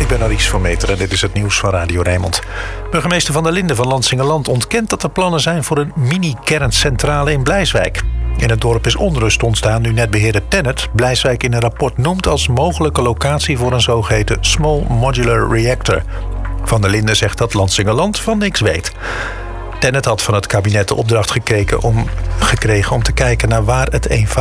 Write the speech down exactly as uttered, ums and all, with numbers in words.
ik ben Aries van Meter en dit is het nieuws van Radio Rijnmond. Burgemeester Van der Linden van Lansingerland ontkent dat er plannen zijn voor een mini-kerncentrale in Blijswijk. In het dorp is onrust ontstaan nu netbeheerder TenneT Blijswijk in een rapport noemt als mogelijke locatie voor een zogeheten Small Modular Reactor. Van der Linden zegt dat Lansingerland van niks weet. TenneT had van het kabinet de opdracht gekregen om, gekregen om te kijken naar waar het eenvoudig